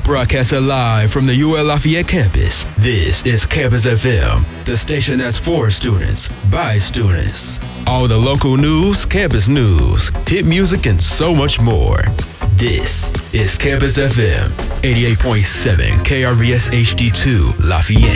Broadcasting live from the UL Lafayette campus, this is Campus FM, the station that's for students, by students. All the local news, campus news, hit music, and so much more. This is Campus FM, 88.7 KRVS HD2 Lafayette.